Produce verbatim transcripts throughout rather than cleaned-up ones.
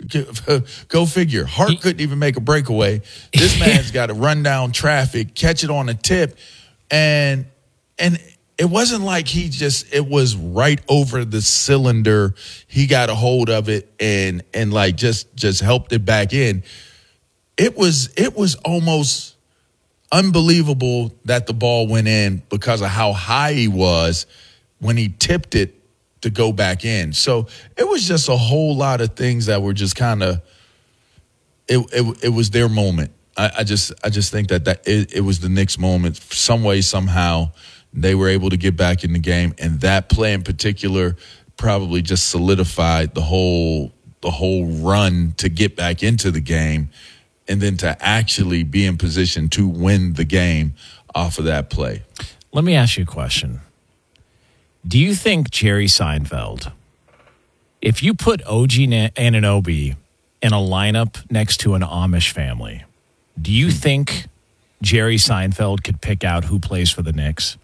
Go figure. Hart he, couldn't even make a breakaway. This man's got to run down traffic, catch it on a tip, and and it wasn't like he just it was right over the cylinder. He got a hold of it and and like just just helped it back in. It was it was almost unbelievable that the ball went in because of how high he was when he tipped it to go back in. So it was just a whole lot of things that were just kind of it, it it was their moment. I, I just I just think that, that it, it was the Knicks' moment. Some way, somehow, they were able to get back in the game, and that play in particular probably just solidified the whole the whole run to get back into the game, and then to actually be in position to win the game off of that play. Let me ask you a question. Do you think Jerry Seinfeld, if you put O G Anunoby in a lineup next to an Amish family, do you think Jerry Seinfeld could pick out who plays for the Knicks?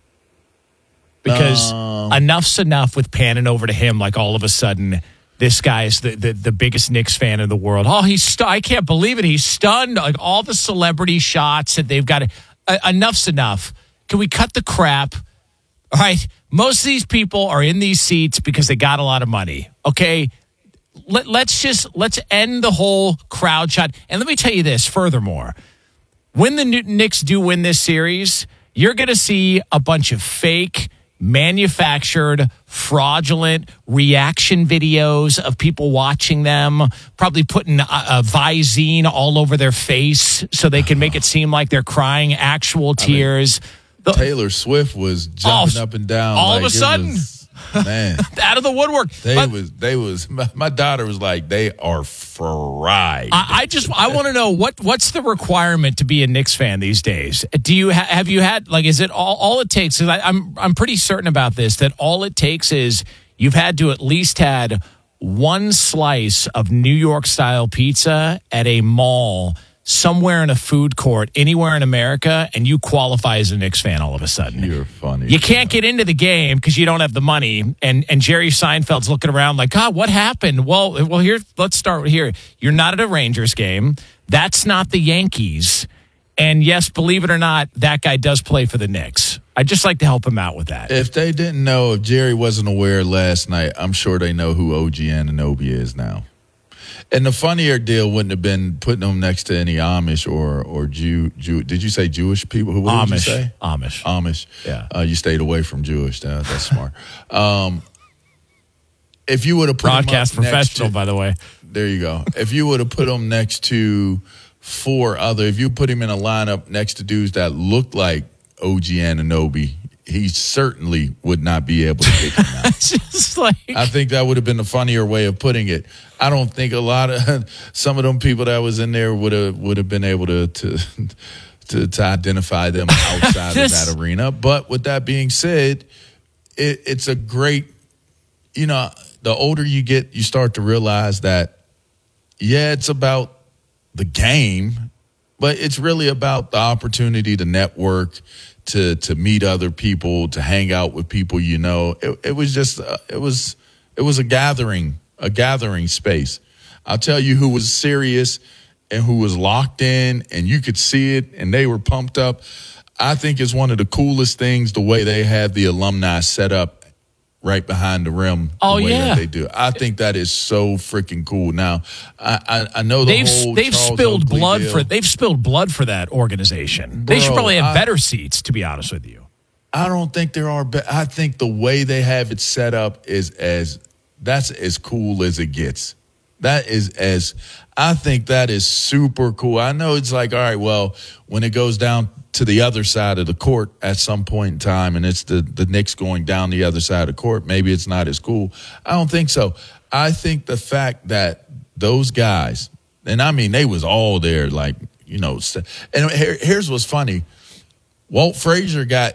Because um, enough's enough with panning over to him like all of a sudden this guy's the, the, the biggest Knicks fan in the world. Oh, he's stu- I can't believe it. He's stunned. Like all the celebrity shots that they've got. Uh, enough's enough. Can we cut the crap? All right. Most of these people are in these seats because they got a lot of money. Okay. Let, let's just let's end the whole crowd shot. And let me tell you this furthermore. When the Knicks do win this series, you're going to see a bunch of fake, manufactured, fraudulent reaction videos of people watching them, probably putting a, a Visine all over their face so they can make it seem like they're crying actual tears. I mean, the, Taylor Swift was jumping all, up and down. All like of a sudden. Was, man. Out of the woodwork. They but, was, they was, my, my daughter was like, they are fried. I, I just, I want to know what, what's the requirement to be a Knicks fan these days? Do you, ha, have you had, like, is it all, all it takes, because I'm, I'm pretty certain about this, that all it takes is you've had to at least had one slice of New York style pizza at a mall somewhere in a food court anywhere in America, and you qualify as a Knicks fan all of a sudden. You're funny. You can't get into the game because you don't have the money, and and Jerry Seinfeld's looking around like, God, what happened? Well, well, here, let's start here. You're not at a Rangers game. That's not the Yankees. And yes, believe it or not, that guy does play for the Knicks. I'd just like to help him out with that. If they didn't know, if Jerry wasn't aware last night, I'm sure they know who O G Anunoby is now. And the funnier deal wouldn't have been putting them next to any Amish or or Jew. Jew did you say Jewish people? Who what Amish. Did you say? Amish. Amish. Yeah. Uh, you stayed away from Jewish. Uh, that's smart. Um, if you would have put broadcast them up professional, next to, by the way. There you go. If you would have put them next to four other, if you put him in a lineup next to dudes that looked like O G Anunoby, he certainly would not be able to pick him out. Just like, I think that would have been the funnier way of putting it. I don't think a lot of some of them people that was in there would have would have been able to to to, to identify them outside this, of that arena. But with that being said, it, it's a great, you know, the older you get, you start to realize that, yeah, it's about the game, but it's really about the opportunity to network, to to meet other people, to hang out with people you know. It, it was just uh, it was it was a gathering, a gathering space. I'll tell you who was serious and who was locked in, and you could see it, and they were pumped up. I think it's one of the coolest things the way they have the alumni set up right behind the rim. Oh, the way yeah. that they do. I think that is so freaking cool. Now, I I, I know the they've whole they've Charles spilled Oakley blood deal. for they've spilled blood for that organization. Bro, they should probably have I, better seats, to be honest with you. I don't think there are. Be- I think the way they have it set up is as that's as cool as it gets. That is as I think that is super cool. I know it's like, all right, well, when it goes down to the other side of the court at some point in time, and it's the, the Knicks going down the other side of the court, maybe it's not as cool. I don't think so. I think the fact that those guys, and I mean, they was all there, like, you know, and here, here's what's funny. Walt Frazier got,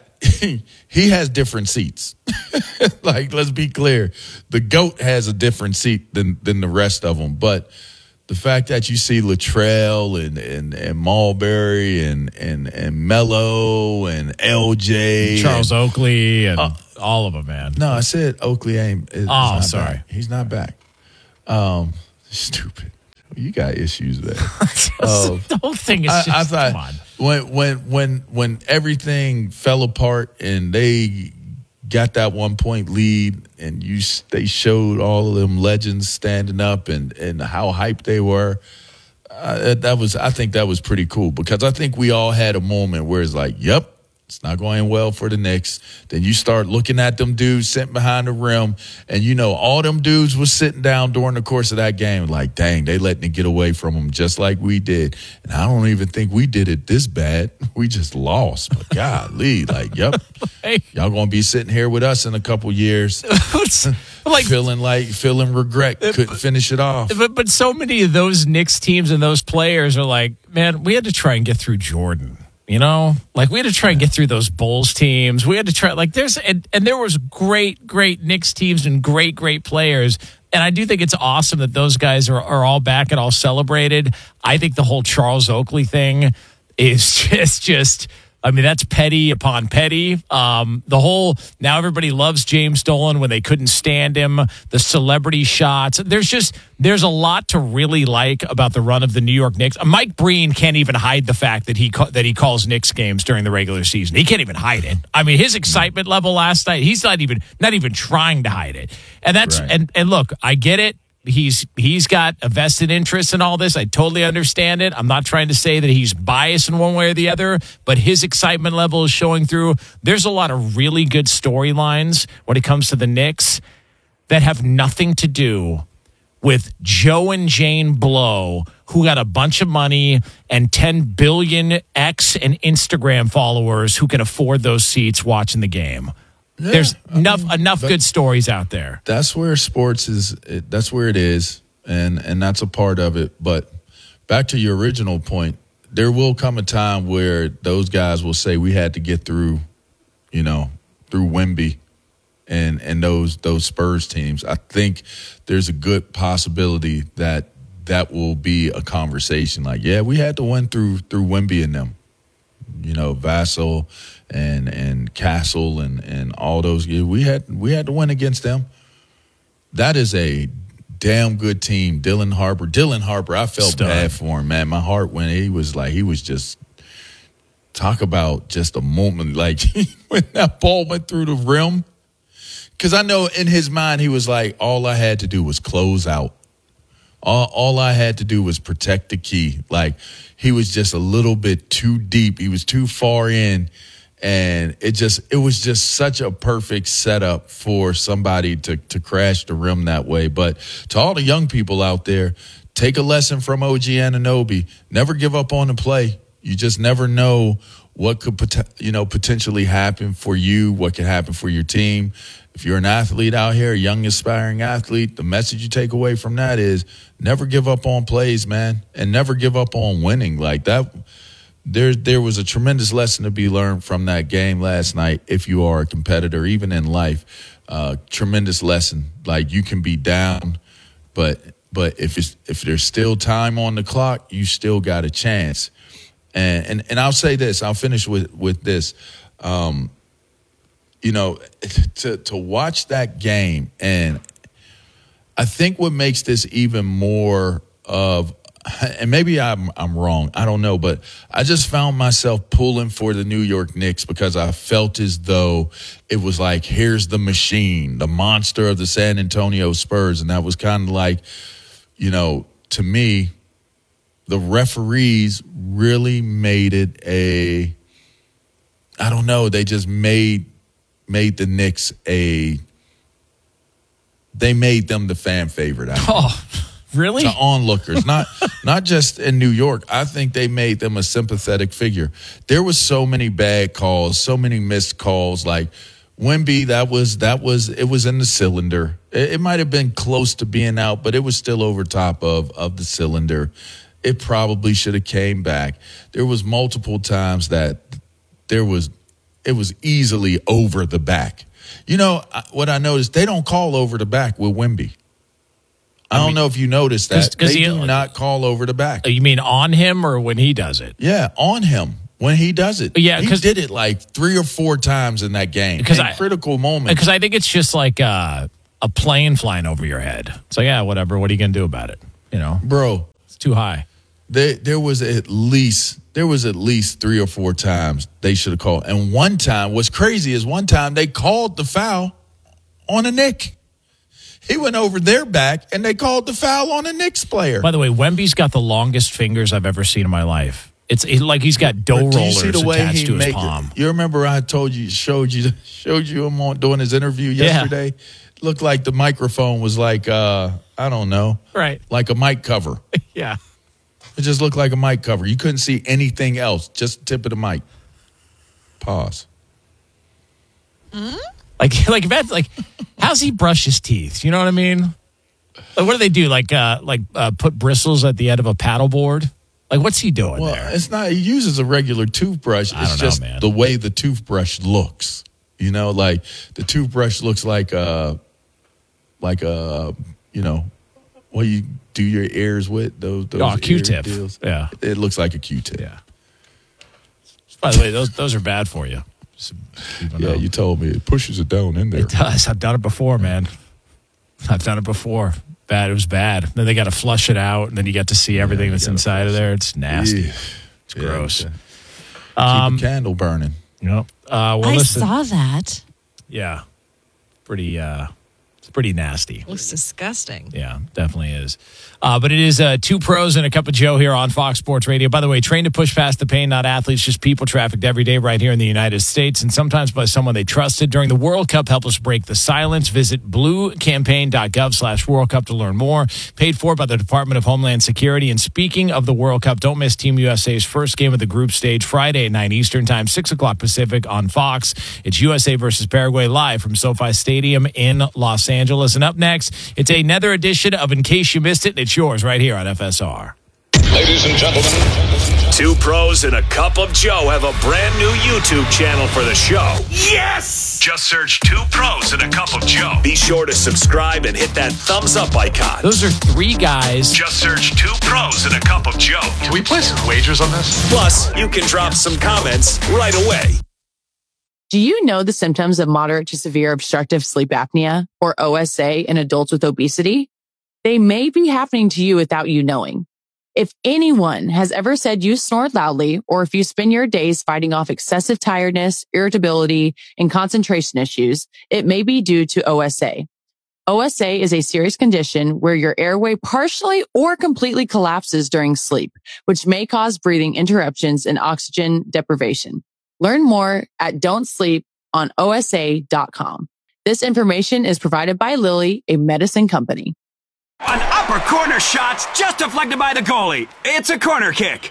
he has different seats. Like, let's be clear. The GOAT has a different seat than, than the rest of them. But the fact that you see Latrell and, and, and Marbury and, and, and Melo and L J. Charles and, Oakley and uh, all of them, man. No, I said Oakley ain't. Is, oh, not sorry. Back. He's not back. Um, stupid. you got issues, man. uh, the whole thing is just, I, I thought come on. when when when when everything fell apart and they got that one point lead and you they showed all of them legends standing up and and how hyped they were. Uh, that was I think that was pretty cool because I think we all had a moment where it's like, yep. It's not going well for the Knicks. Then you start looking at them dudes sitting behind the rim, and you know all them dudes was sitting down during the course of that game like, dang, they letting it get away from them just like we did. And I don't even think we did it this bad. We just lost. But golly, like, yep, Hey. y'all going to be sitting here with us in a couple years like feeling like, feeling regret, couldn't finish it off. But but so many of those Knicks teams and those players are like, man, we had to try and get through Jordan. You know, like we had to try and get through those Bulls teams. We had to try, like there's, and, and there was great, great Knicks teams and great, great players. And I do think it's awesome that those guys are, are all back and all celebrated. I think the whole Charles Oakley thing is just, just, I mean, that's petty upon petty. Um, the whole, now everybody loves James Dolan when they couldn't stand him, the celebrity shots. There's just, there's a lot to really like about the run of the New York Knicks. Mike Breen can't even hide the fact that he ca- that he calls Knicks games during the regular season. He can't even hide it. I mean, his excitement level last night, he's not even, not even trying to hide it. And that's, Right. and, and look, I get it. He's he's got a vested interest in all this. I totally understand it. I'm not trying to say that he's biased in one way or the other, but his excitement level is showing through. There's a lot of really good storylines when it comes to the Knicks that have nothing to do with Joe and Jane Blow, who got a bunch of money and ten billion X and Instagram followers who can afford those seats watching the game. Yeah, There's I enough mean, enough but- good stories out there. That's where sports is. It, that's where it is, and and that's a part of it. But back to your original point, there will come a time where those guys will say we had to get through, you know, through Wemby, and and those those Spurs teams. I think there's a good possibility that that will be a conversation. Like, yeah, we had to win through through Wemby and them. You know, Vassell and and Castle and, and all those. We had we had to win against them. That is a damn good team. Dylan Harper. Dylan Harper, I felt Stud. bad for him, man. My heart went. He was like, he was just, talk about just a moment. Like, when that ball went through the rim. Because I know in his mind, he was like, all I had to do was close out. All, all I had to do was protect the key. Like, he was just a little bit too deep. He was too far in. And it just it was just such a perfect setup for somebody to, to crash the rim that way. But to all the young people out there, take a lesson from O G Anunoby. Never give up on the play. You just never know what could pot- you know potentially happen for you, what could happen for your team. If you're an athlete out here, a young aspiring athlete, the message you take away from that is never give up on plays, man, and never give up on winning. Like that, there there was a tremendous lesson to be learned from that game last night. If you are a competitor, even in life, uh, tremendous lesson. Like, you can be down, but but if it's if there's still time on the clock, you still got a chance. And and and I'll say this. I'll finish with with this. Um, You know, to to watch that game, and I think what makes this even more of, and maybe I'm I'm wrong, I don't know, but I just found myself pulling for the New York Knicks because I felt as though it was like, here's the machine, the monster of the San Antonio Spurs, and that was kind of like, you know, to me, the referees really made it a, I don't know, they just made. made the Knicks a, they made them the fan favorite. I think, Oh, really? to onlookers, not not just in New York. I think they made them a sympathetic figure. There was so many bad calls, so many missed calls. Like Wemby, that was that was it was in the cylinder. It, it might have been close to being out, but it was still over top of of the cylinder. It probably should have came back. There was multiple times that there was. It was easily over the back. You know, what I noticed, they don't call over the back with Wemby. I, I don't mean, know if you noticed that. Cause, cause they he, do not call over the back. You mean on him or when he does it? Yeah, on him when he does it. Yeah, he did it like three or four times in that game. Because I, critical moments. Because I think it's just like uh, a plane flying over your head. It's like, yeah, whatever. What are you going to do about it? You know? Bro, It's too high. There, there was at least there was at least three or four times they should have called. And one time, what's crazy is one time they called the foul on a Knick. He went over their back, and they called the foul on a Knicks player. By the way, Wemby's got the longest fingers I've ever seen in my life. It's it, like he's got dough Do you rollers see the way attached he to his make palm. It? You remember I told you, showed you, showed you him on doing his interview yesterday? Yeah. Looked like the microphone was like, uh, I don't know, Right. like a mic cover. Yeah. It just looked like a mic cover. You couldn't see anything else, just the tip of the mic. Pause. Mm-hmm. Like, like, that's like, how's he brush his teeth? You know what I mean? Like, what do they do? Like, uh, like uh, put bristles at the end of a paddleboard? Like, what's he doing Well, there? it's not. He uses a regular toothbrush. I It's don't know, just man. the way the toothbrush looks. You know, like the toothbrush looks like a, like a, you know, what you do your ears with those. those Oh, a ear Q-tip. deals. Yeah. It looks like a Q-tip. Yeah. By the way, those those are bad for you. Just keep a Yeah, note. you told me it pushes it down in there. It does. I've done it before, man. I've done it before. Bad. It was bad. Then they got to flush it out, and then you get to see everything you that's gotta inside of there. It's nasty. Yeah. It's Yeah, gross. okay. Um, Keep a candle burning. You know, uh, well, I listen. saw that. Yeah, pretty. Uh, it's pretty nasty. Looks disgusting. Yeah, definitely is. Uh, but it is uh, two pros and a cup of Joe here on Fox Sports Radio. By the way, trained to push past the pain, not athletes, just people trafficked every day right here in the United States, and sometimes by someone they trusted. During the World Cup, help us break the silence. Visit bluecampaign.gov slash World Cup to learn more. Paid for by the Department of Homeland Security. And speaking of the World Cup, don't miss Team U S A's first game of the group stage Friday at nine Eastern Time, six o'clock Pacific on Fox. It's U S A versus Paraguay live from SoFi Stadium in Los Angeles. And up next, it's another edition of In Case You Missed It, and it's yours right here on F S R. Ladies and gentlemen, Two pros and a cup of Joe have a brand new YouTube channel for the show. Yes! Just search Two Pros and a Cup of Joe. Be sure to subscribe and hit that thumbs up icon. Those are three guys. Just search Two Pros and a Cup of Joe. can we place some wagers on this? Plus, you can drop some comments right away. Do you know the symptoms of moderate to severe obstructive sleep apnea, or O S A, in adults with obesity? They may be happening to you without you knowing. If anyone has ever said you snore loudly, or if you spend your days fighting off excessive tiredness, irritability, and concentration issues, it may be due to O S A. O S A is a serious condition where your airway partially or completely collapses during sleep, which may cause breathing interruptions and oxygen deprivation. Learn more at don't sleep on O S A dot com. This information is provided by Lilly, a medicine company. An upper corner shot's just deflected by the goalie. It's a corner kick.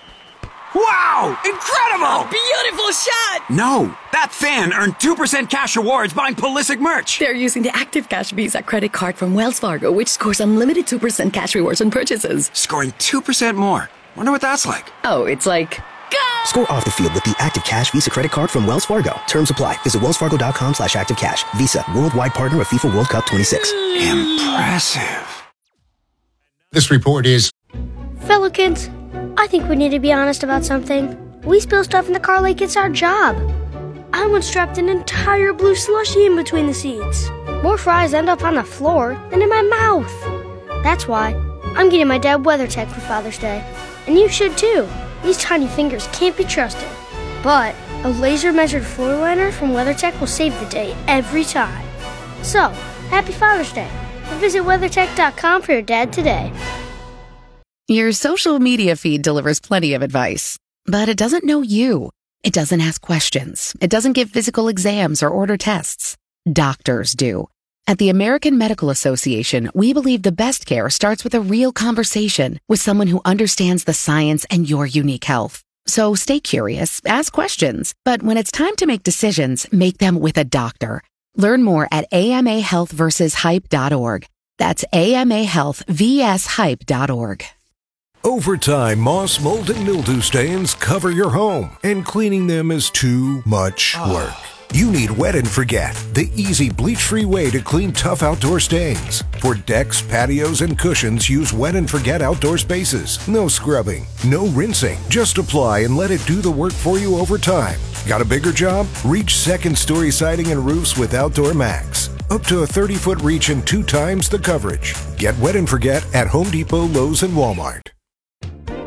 Wow! Incredible! Beautiful shot! No, that fan earned two percent cash rewards buying Pulisic merch. They're using the Active Cash Visa credit card from Wells Fargo, which scores unlimited two percent cash rewards on purchases. Scoring two percent more. Wonder what that's like. Oh, it's like... Go! Score off the field with the Active Cash Visa credit card from Wells Fargo. Terms apply. Visit wellsfargo.com slash active cash. Visa, worldwide partner of FIFA World Cup twenty-six. Impressive. This report is... Fellow kids, I think we need to be honest about something. We spill stuff in the car like it's our job. I once dropped an entire blue slushie in between the seats. More fries end up on the floor than in my mouth. That's why I'm getting my dad WeatherTech for Father's Day. And you should too. These tiny fingers can't be trusted. But a laser-measured floor liner from WeatherTech will save the day every time. So, happy Father's Day. And visit weathertech dot com for your dad today. Your social media feed delivers plenty of advice, but it doesn't know you. It doesn't ask questions. It doesn't give physical exams or order tests. Doctors do. At the American Medical Association, we believe the best care starts with a real conversation with someone who understands the science and your unique health. So stay curious, ask questions, but when it's time to make decisions, make them with a doctor. Learn more at A M A health versus hype dot org. That's A M A health versus hype dot org. Over time, moss, mold, and mildew stains cover your home, and cleaning them is too much work. You need Wet and Forget, the easy bleach-free way to clean tough outdoor stains. For decks, patios, and cushions, use Wet and Forget outdoor spaces. No scrubbing, no rinsing. Just apply and let it do the work for you over time. Got a bigger job? Reach second-story siding and roofs with Outdoor Max. Up to a thirty-foot reach and two times the coverage. Get Wet and Forget at Home Depot, Lowe's, and Walmart.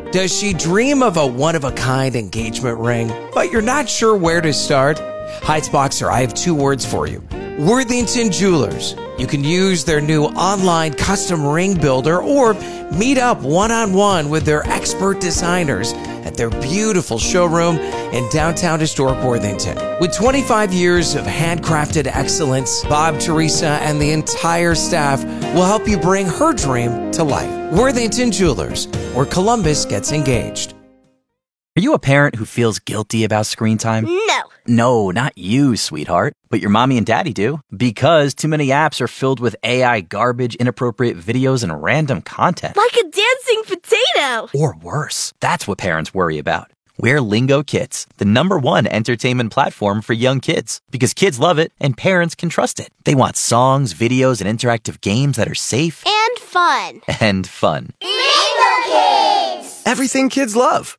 Does she dream of a one-of-a-kind engagement ring, but you're not sure where to start? Heights Boxer, I have two words for you. Worthington Jewelers. You can use their new online custom ring builder or meet up one-on-one with their expert designers at their beautiful showroom in downtown historic Worthington. With twenty-five years of handcrafted excellence, Bob, Teresa, and the entire staff will help you bring her dream to life. Worthington Jewelers, where Columbus gets engaged. Are you a parent who feels guilty about screen time? No. No, not you, sweetheart. But your mommy and daddy do. Because too many apps are filled with A I garbage, inappropriate videos, and random content. Like a dancing potato. Or worse. That's what parents worry about. We're Lingo Kids, the number one entertainment platform for young kids. Because kids love it and parents can trust it. They want songs, videos, and interactive games that are safe. And fun. And fun. Lingo Kids! Everything kids love.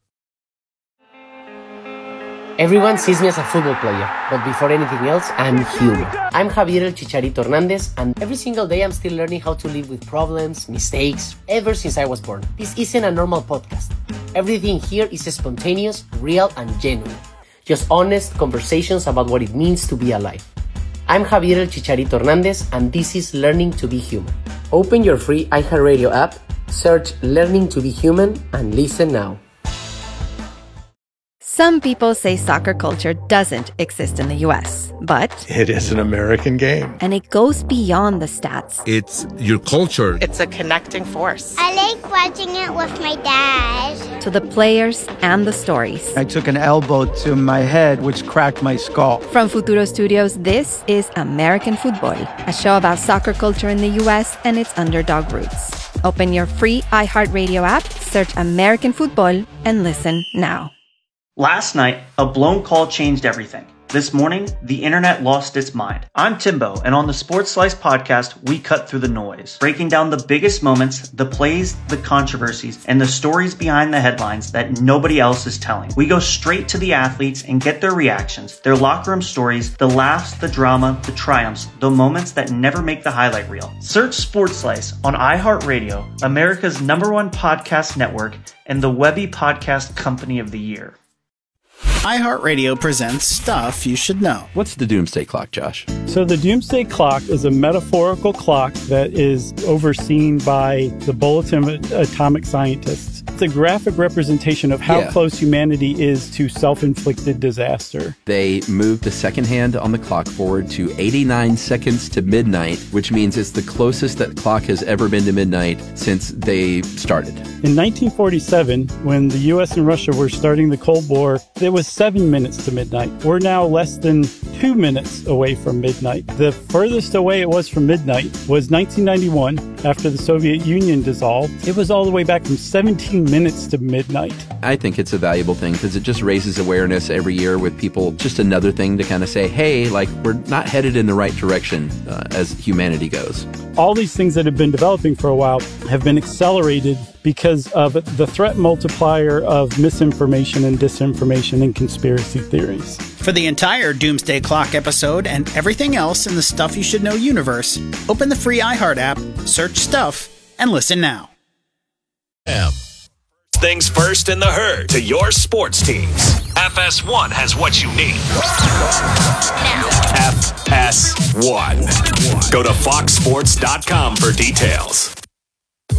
Everyone sees me as a football player, but before anything else, I'm human. I'm Javier El Chicharito Hernandez, and every single day I'm still learning how to live with problems, mistakes, ever since I was born. This isn't a normal podcast. Everything here is spontaneous, real, and genuine. Just honest conversations about what it means to be alive. I'm Javier El Chicharito Hernandez, and this is Learning to be Human. Open your free iHeartRadio app, search Learning to be Human, and listen now. Some people say soccer culture doesn't exist in the U S, but it is an American game. And it goes beyond the stats. It's your culture. It's a connecting force. I like watching it with my dad. To the players and the stories. I took an elbow to my head, which cracked my skull. From Futuro Studios, this is American Football, a show about soccer culture in the U S and its underdog roots. Open your free iHeartRadio app, search American Football, and listen now. Last night, a blown call changed everything. This morning, the internet lost its mind. I'm Timbo, and on the Sports Slice podcast, we cut through the noise, breaking down the biggest moments, the plays, the controversies, and the stories behind the headlines that nobody else is telling. We go straight to the athletes and get their reactions, their locker room stories, the laughs, the drama, the triumphs, the moments that never make the highlight reel. Search Sports Slice on iHeartRadio, America's number one podcast network, and the Webby Podcast Company of the Year. iHeartRadio presents Stuff You Should Know. What's the Doomsday Clock, Josh? So the Doomsday Clock is a metaphorical clock that is overseen by the Bulletin of Atomic Scientists. It's a graphic representation of how yeah. close humanity is to self-inflicted disaster. They moved the second hand on the clock forward to eighty-nine seconds to midnight, which means it's the closest that clock has ever been to midnight since they started. In nineteen forty-seven, when the U S and Russia were starting the Cold War, it was seven minutes to midnight. We're now less than two minutes away from midnight. The furthest away it was from midnight was nineteen ninety-one, after the Soviet Union dissolved. It was all the way back from seventeen minutes to midnight. I think it's a valuable thing because it just raises awareness every year with people. Just another thing to kind of say, hey, like, we're not headed in the right direction uh, as humanity goes. All these things that have been developing for a while have been accelerated because of the threat multiplier of misinformation and disinformation and conspiracy theories. For the entire Doomsday Clock episode and everything else in the Stuff You Should Know universe, open the free iHeart app, search Stuff, and listen now. M. Things first in the herd to your sports teams. F S one has what you need. F S one. Go to fox sports dot com for details.